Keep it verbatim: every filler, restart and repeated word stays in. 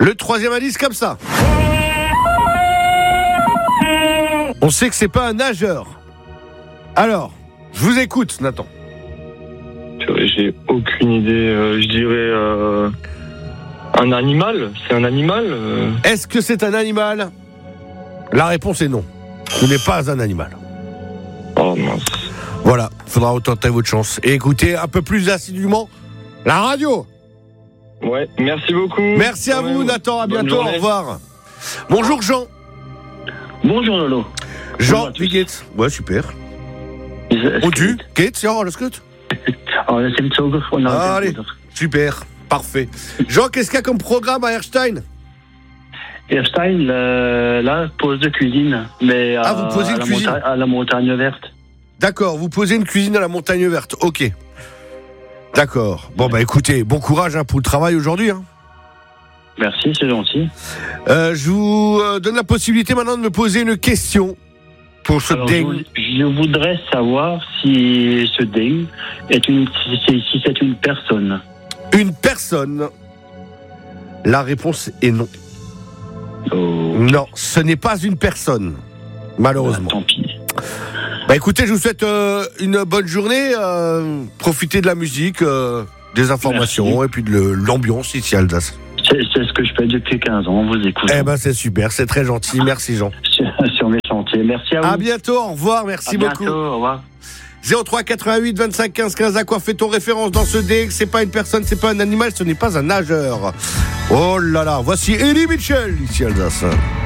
Le troisième indice comme ça. On sait que c'est pas un nageur. Alors, je vous écoute, Nathan. J'ai aucune idée. Euh, je dirais euh, un animal. C'est un animal. Euh... Est-ce que c'est un animal ? La réponse est non. Ce n'est pas un animal. Oh mince. Voilà, il faudra tenter votre chance. Et écoutez un peu plus assidûment la radio. Ouais, merci beaucoup. Merci à Quand vous, même. Nathan. À Bonne bientôt. journée. Au revoir. Bonjour, Jean. Bonjour Lolo. Jean, wie geht's? Ouais, super. Und du? Geht's? Ja, alles gut? Oh, das sind so gefunden. Ah, allez, super, parfait. Jean, qu'est-ce qu'il y a comme programme à Erstein? Erstein, euh, là, pose de cuisine, mais Ah, à, vous posez à, une la cuisine. monta- à la montagne verte. D'accord, vous posez une cuisine à la Montagne Verte. Ok. D'accord. Bon, bah écoutez, bon courage hein, pour le travail aujourd'hui. Hein. Merci, c'est gentil. Euh, je vous euh, donne la possibilité maintenant de me poser une question pour ce Alors, je, ding. vou- je voudrais savoir si ce ding est une, si, si- si c'est une personne. Une personne. La réponse est non. Oh, Non, ce n'est pas une personne. Malheureusement. bah, tant pis. Bah écoutez, je vous souhaite euh, une bonne journée. Euh, profitez de la musique, euh, des informations Merci. et puis de le- l'ambiance ici à Alsace. C'est, c'est ce que je fais depuis quinze ans, vous écoutez. Eh ben c'est super, c'est très gentil. Merci Jean. sur, sur mes chantiers. Merci à vous. À bientôt, au revoir, merci À beaucoup. bientôt, au revoir. zéro trois quatre-vingt-huit vingt-cinq quinze quinze, à quoi fait-on référence dans ce dé? C'est pas une personne, c'est pas un animal, ce n'est pas un nageur. Oh là là, voici Eddie Mitchell ici à Alsace.